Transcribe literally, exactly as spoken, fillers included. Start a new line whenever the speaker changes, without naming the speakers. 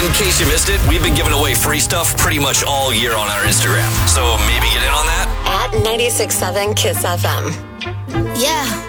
In case you missed it, we've been giving away free stuff pretty much all year on our Instagram. So maybe get in on that?
At ninety-six point seven Kiss F M.
Yeah.